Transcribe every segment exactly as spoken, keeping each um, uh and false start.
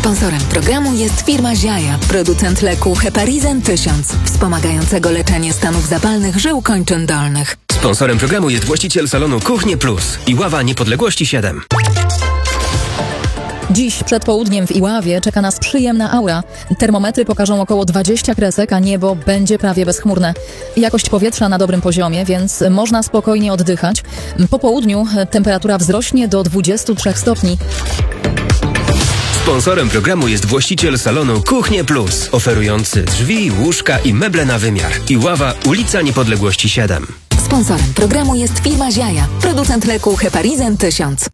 Sponsorem programu jest firma Ziaja, producent leku Heparizin tysiąc, wspomagającego leczenie stanów zapalnych żył kończyn dolnych. Sponsorem programu jest właściciel salonu Kuchnie Plus i Ława Niepodległości siedem. Dziś przed południem w Iławie czeka nas przyjemna aura. Termometry pokażą około dwadzieścia kresek, a niebo będzie prawie bezchmurne. Jakość powietrza na dobrym poziomie, więc można spokojnie oddychać. Po południu temperatura wzrośnie do dwudziestu trzech stopni. Sponsorem programu jest właściciel salonu Kuchnie Plus, oferujący drzwi, łóżka i meble na wymiar. Iława, ulica Niepodległości siedem. Sponsorem programu jest firma Ziaja, producent leku Heparizin tysiąc.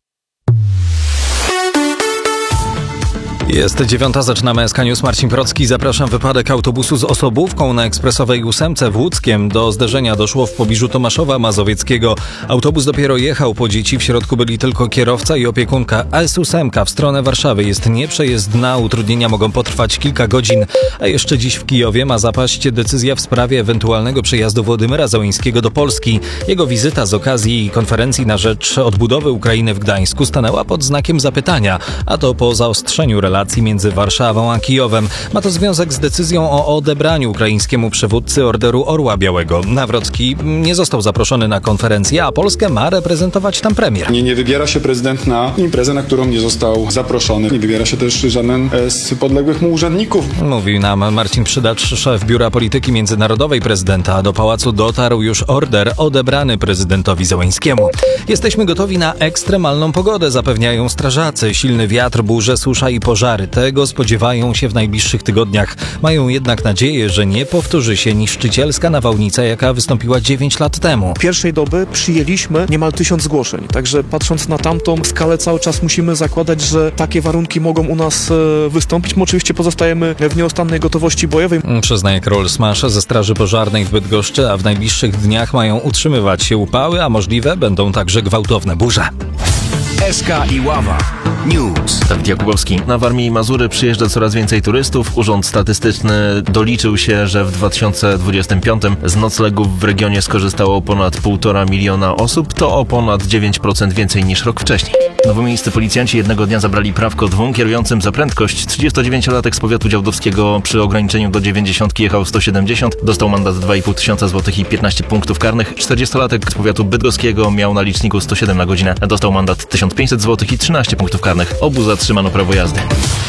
Jest dziewiąta, zaczynamy S K News. Marcin Procki. Zapraszam. Wypadek autobusu z osobówką na ekspresowej ósemce w Łódzkiem. Do zderzenia doszło w pobliżu Tomaszowa Mazowieckiego. Autobus dopiero jechał po dzieci. W środku byli tylko kierowca i opiekunka. S osiem w stronę Warszawy jest nieprzejezdna. Utrudnienia mogą potrwać kilka godzin. A jeszcze dziś w Kijowie ma zapaść decyzja w sprawie ewentualnego przyjazdu Władimira Zełenskiego do Polski. Jego wizyta z okazji konferencji na rzecz odbudowy Ukrainy w Gdańsku stanęła pod znakiem zapytania, a to po zaostrzeniu relacji między Warszawą a Kijowem. Ma to związek z decyzją o odebraniu ukraińskiemu przywódcy Orderu Orła Białego. Nawrocki nie został zaproszony na konferencję, a Polskę ma reprezentować tam premier. Nie, nie wybiera się prezydent na imprezę, na którą nie został zaproszony. Nie wybiera się też żaden z podległych mu urzędników. Mówił nam Marcin Przydacz, szef Biura Polityki Międzynarodowej prezydenta. Do pałacu dotarł już order odebrany prezydentowi Zełenskiemu. Jesteśmy gotowi na ekstremalną pogodę, zapewniają strażacy. Silny wiatr, burze, susza i pożary. Tego spodziewają się w najbliższych tygodniach. Mają jednak nadzieję, że nie powtórzy się niszczycielska nawałnica, jaka wystąpiła dziewięć lat temu. Pierwszej doby przyjęliśmy niemal tysiąc zgłoszeń. Także patrząc na tamtą skalę, cały czas musimy zakładać, że takie warunki mogą u nas e, wystąpić. My oczywiście pozostajemy w nieustannej gotowości bojowej. Przyznaje Karol Smasz ze Straży Pożarnej w Bydgoszczy, a w najbliższych dniach mają utrzymywać się upały, a możliwe będą także gwałtowne burze. S K i Ława News. Dawid Jakubowski. Na Warmię i Mazury przyjeżdża coraz więcej turystów. Urząd Statystyczny doliczył się, że w dwa tysiące dwudziestym piątym z noclegów w regionie skorzystało ponad półtora miliona osób. To o ponad dziewięć procent więcej niż rok wcześniej. Nowomiejscy policjanci jednego dnia zabrali prawko dwóm kierującym za prędkość. trzydziestodziewięciolatek z powiatu działdowskiego przy ograniczeniu do dziewięćdziesiątki jechał sto siedemdziesiąt. Dostał mandat dwa i pół tysiąca złotych i piętnaście punktów karnych. czterdziestolatek z powiatu bydgoskiego miał na liczniku sto siedem na godzinę. Dostał mandat tysiąc pięćset złotych i trzynaście punktów karnych. Obu zatrzymano prawo jazdy.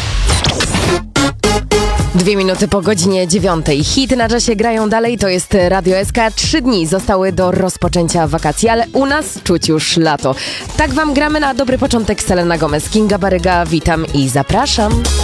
Dwie minuty po godzinie dziewiątej. Hity na czasie grają dalej, to jest Radio S K. Trzy dni zostały do rozpoczęcia wakacji, ale u nas czuć już lato. Tak wam gramy na dobry początek. Selena Gomez, Kinga Baryga, witam i zapraszam.